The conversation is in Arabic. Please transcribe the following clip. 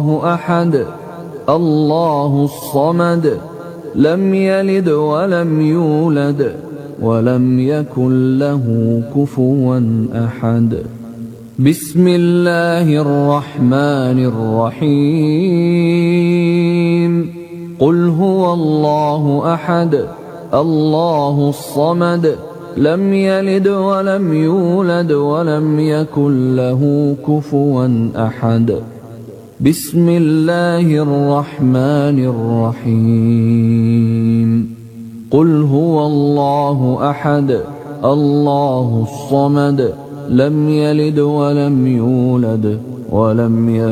الله أحد الله الصمد لم يلد ولم يولد ولم يكن له كفوا أحد. بسم الله الرحمن الرحيم. قل هو الله أحد الله الصمد لم يلد ولم يولد ولم يكن له كفوا أحد. بسم الله الرحمن الرحيم. قل هو الله أحد الله الصمد لم يلد ولم يولد ولم يكن